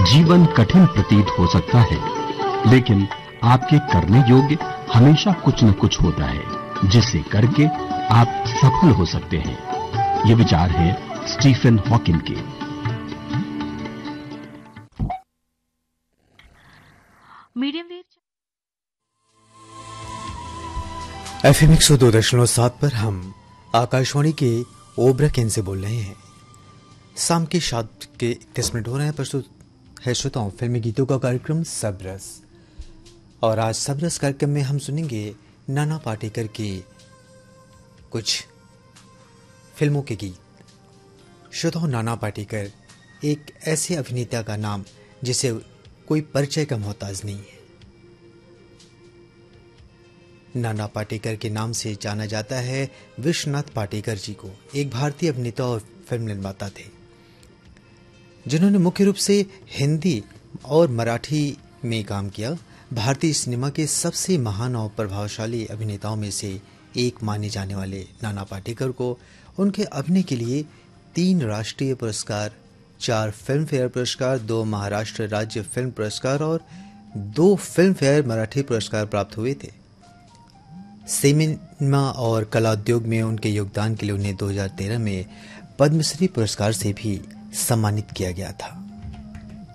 जीवन कठिन प्रतीत हो सकता है, लेकिन आपके करने योग्य हमेशा कुछ न कुछ होता है जिसे करके आप सफल हो सकते हैं। ये विचार है स्टीफन हॉकिंग के। मीडियम वेव FM 102.7 पर हम आकाशवाणी के ओबरा केंद्र से बोल रहे हैं। शाम के 7:31 हो रहे हैं। प्रस्तुत है श्रोताओं फिल्मी गीतों का कार्यक्रम सबरस। और आज सबरस कार्यक्रम में हम सुनेंगे नाना पाटेकर के कुछ फिल्मों के गीत। श्रोताओं, नाना पाटेकर एक ऐसे अभिनेता का नाम जिसे कोई परिचय का मोहताज नहीं है। नाना पाटेकर के नाम से जाना जाता है विश्वनाथ पाटेकर जी को। एक भारतीय अभिनेता और फिल्म निर्माता थे जिन्होंने मुख्य रूप से हिंदी और मराठी में काम किया। भारतीय सिनेमा के सबसे महान और प्रभावशाली अभिनेताओं में से एक माने जाने वाले नाना पाटेकर को उनके अभिनय के लिए 3 राष्ट्रीय पुरस्कार, 4 फिल्म फेयर पुरस्कार, 2 महाराष्ट्र राज्य फिल्म पुरस्कार और 2 फिल्म फेयर मराठी पुरस्कार प्राप्त हुए थे। सिनेमा और कला उद्योग में उनके योगदान के लिए उन्हें 2013 में पद्मश्री पुरस्कार से भी सम्मानित किया गया था।